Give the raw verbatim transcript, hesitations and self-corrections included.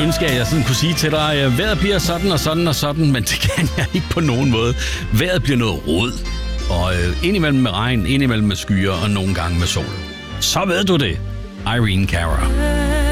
ønske, at jeg sådan kunne sige til dig, at vejret bliver sådan og sådan og sådan, men det kan jeg ikke på nogen måde. Vejret bliver noget rod, og øh, indimellem med regn, indimellem med skyer og nogle gange med sol. Så ved du det, Irene Cara.